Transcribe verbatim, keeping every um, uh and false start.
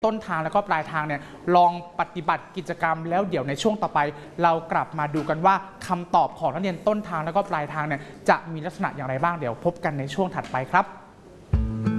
ต้นทางแล้วก็ปลายทางเนี่ยลองปฏิบัติกิจกรรมแล้วเดี๋ยวในช่วงต่อไปเรากลับมาดูกันว่าคำตอบของนักเรียนต้นทางแล้วก็ปลายทางเนี่ยจะมีลักษณะอย่างไรบ้างเดี๋ยวพบกันในช่วงถัดไปครับ